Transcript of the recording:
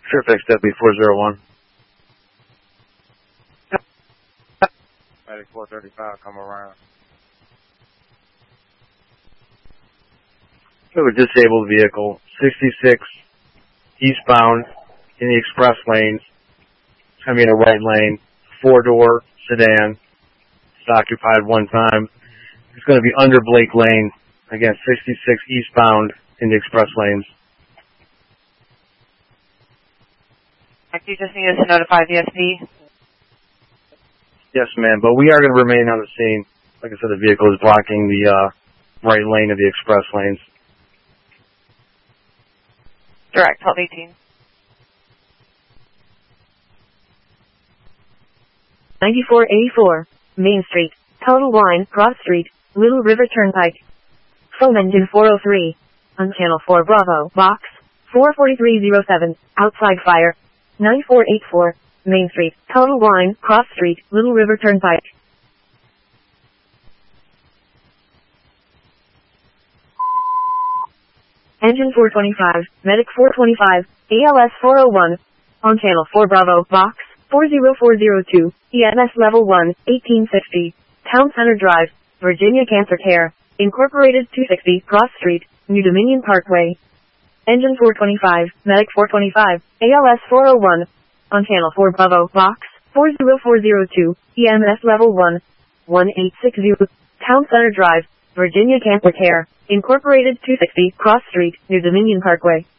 Fairfax Deputy 401. Medic 435, come around. We have a disabled vehicle, 66 eastbound in the express lanes. It's going to be in a right lane, 4-door sedan. It's occupied one time. It's going to be under Blake Lane. Again, 66 eastbound in the express lanes. You just need us to notify the SP. Yes, ma'am, but we are going to remain on the scene. Like I said, the vehicle is blocking the right lane of the express lanes. Direct, 1218. 9484, Main Street, Total Wine, Cross Street, Little River Turnpike. Foam engine 403. On channel 4 Bravo, box 44307, outside fire. 9484, Main Street, Total Wine, Cross Street, Little River Turnpike. Engine 425, Medic 425, ALS 401. On channel 4 Bravo, box 40402, EMS level 1, 1860. Town Center Drive, Virginia Cancer Care, Incorporated 260, Cross Street, New Dominion Parkway. Engine 425, Medic 425, ALS 401. On channel 4 Bravo, box 40402, EMS level 1, 1860. Town Center Drive, Virginia Cancer Care, Incorporated 260, Cross Street, New Dominion Parkway.